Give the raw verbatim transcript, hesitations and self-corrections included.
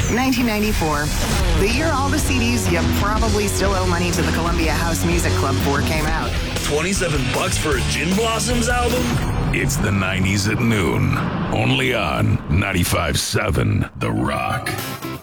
nineteen ninety-four. The year all the C Ds you probably still owe money to the Columbia House Music Club for came out. twenty-seven bucks for a Gin Blossoms album? It's the nineties at noon. Only on ninety-five point seven The Rock.